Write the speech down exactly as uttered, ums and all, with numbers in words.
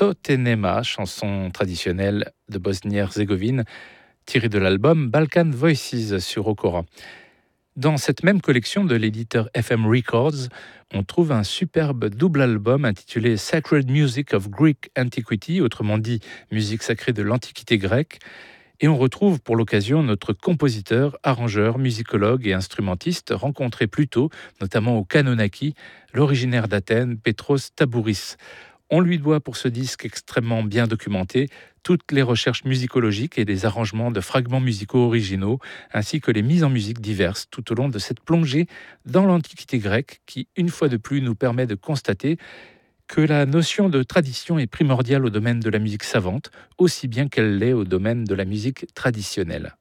Totenema, chanson traditionnelle de Bosnie-Herzégovine, tirée de l'album Balkan Voices sur Okora. Dans cette même collection de l'éditeur F M Records, on trouve un superbe double album intitulé Sacred Music of Greek Antiquity, autrement dit musique sacrée de l'Antiquité grecque. Et on retrouve pour l'occasion notre compositeur, arrangeur, musicologue et instrumentiste rencontré plus tôt, notamment au Kanonaki, l'originaire d'Athènes, Petros Tabouris. On lui doit pour ce disque extrêmement bien documenté toutes les recherches musicologiques et les arrangements de fragments musicaux originaux, ainsi que les mises en musique diverses tout au long de cette plongée dans l'Antiquité grecque qui, une fois de plus, nous permet de constater que la notion de tradition est primordiale au domaine de la musique savante, aussi bien qu'elle l'est au domaine de la musique traditionnelle.